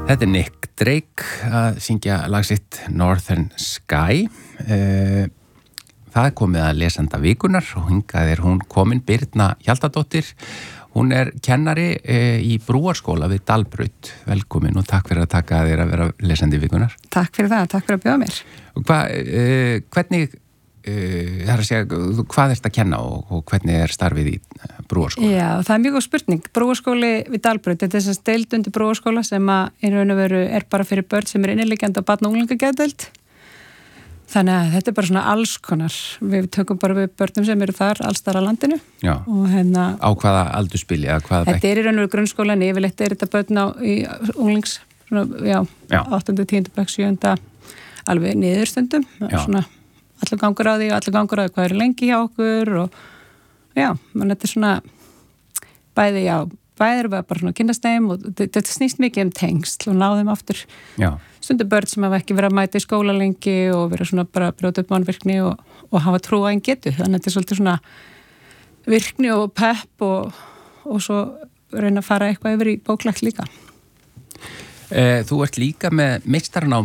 Þetta Nick Drake að syngja lag sitt Northern Sky. Það komið að lesanda vikunnar og hingað hún komin Birna Hjaltadóttir. Hún kennari í brúarskóla við Dalbraut. Velkomin og takk fyrir að taka þér að vera lesandi vikunnar. Takk fyrir það, takk fyrir að bjóða mér. Hvernig, það að segja, hvað ertu að kenna og hvernig starfið í brúarskóla? Já, það mjög góð spurning. Brúarskóli við Dalbraut, þetta þess að deild undir brúarskóla sem að í raun og veru bara fyrir börn sem inniliggjandi á barna- og unglingageðdeild. Þannig að þetta bara svona alls konar. Við tökum bara við börnum sem eru þar alls þar á landinu. Já. Og á hvaða aldurspili eða hvaða bekk? Þetta í raun og veru grunnskóla, en yfirleitt þetta börn í unglings, svona, 8. 10. bekk, 7. alveg niðurstundum. Svona allir gangur á því og allir gangur á því hvað lengi hjá okkur og menn þetta svona bæði erum við bara svona kynnast þeim og þetta snýst mikið tengsl og ná þeim aftur. Já. Stundum börn sem hafa ekki verið að mæta í skóla lengi og vera svona bara að brjóta upp mannvirkni og hafa trú á einn getu. Þannig að þetta svolítið svona virkni og pepp og svo reyna að fara eitthvað yfir í bóklegt líka. Þú ert líka með meistaranám